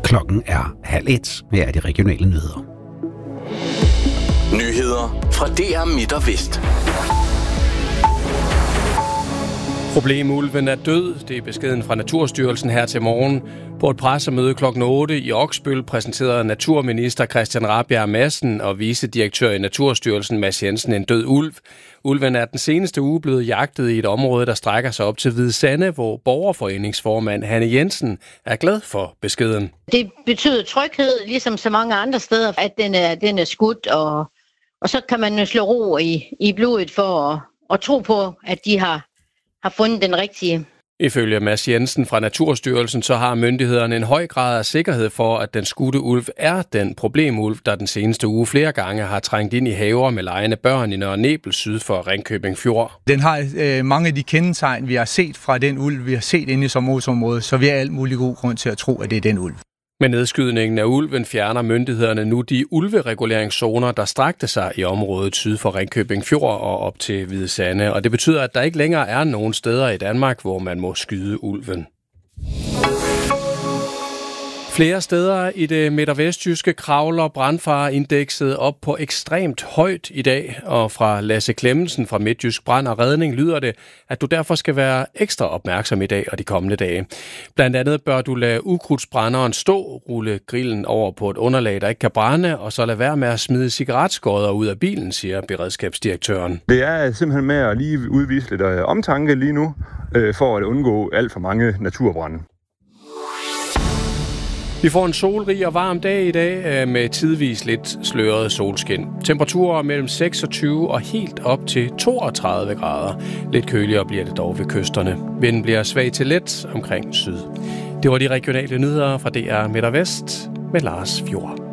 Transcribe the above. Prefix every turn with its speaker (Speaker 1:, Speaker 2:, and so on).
Speaker 1: Klokken er 12:30. Her er de regionale nyheder.
Speaker 2: Nyheder fra DR Midt og Vest.
Speaker 3: Problemulven er død. Det er beskeden fra Naturstyrelsen her til morgen. På et pressemøde kl. 8 i Oksbøl præsenterede naturminister Christian Rabjerg Madsen og vicedirektør i Naturstyrelsen Mads Jensen en død ulv. Ulven er den seneste uge blevet jagtet i et område, der strækker sig op til Hvide Sande, hvor borgerforeningsformand Hanne Jensen er glad for beskeden.
Speaker 4: Det betyder tryghed, ligesom så mange andre steder, at den er skudt, og så kan man jo slå ro i blodet for at tro på, at de har fundet den rigtige.
Speaker 3: Ifølge Mads Jensen fra Naturstyrelsen, så har myndighederne en høj grad af sikkerhed for, at den skudte ulv er den problemulv, der den seneste uge flere gange har trængt ind i haver med legende børn i Nørre Nebel syd for Ringkøbing Fjord.
Speaker 5: Den har mange af de kendetegn, vi har set fra den ulv, vi har set inde i sommerhusområdet, så vi har alt mulig god grund til at tro, at det er den ulv.
Speaker 3: Med nedskydningen af ulven fjerner myndighederne nu de ulvereguleringszoner, der strakte sig i området syd for Ringkøbing Fjord og op til Hvide Sande. Og det betyder, at der ikke længere er nogen steder i Danmark, hvor man må skyde ulven. Flere steder i det midt- og vestjyske kravler brandfareindekset op på ekstremt højt i dag, og fra Lasse Clemmensen fra Midtjysk Brand og Redning lyder det, at du derfor skal være ekstra opmærksom i dag og de kommende dage. Blandt andet bør du lade ukrudtsbrænderen stå, rulle grillen over på et underlag, der ikke kan brænde, og så lade være med at smide cigaretskodder ud af bilen, siger beredskabsdirektøren.
Speaker 6: Det er simpelthen med at lige udvise lidt omtanke lige nu, for at undgå alt for mange naturbrande.
Speaker 3: Vi får en solrig og varm dag i dag med tidvis lidt sløret solskin. Temperaturer mellem 26 og helt op til 32 grader. Lidt køligere bliver det dog ved kysterne. Vinden bliver svag til let omkring syd. Det var de regionale nyheder fra DR Midt og Vest med Lars Fjord.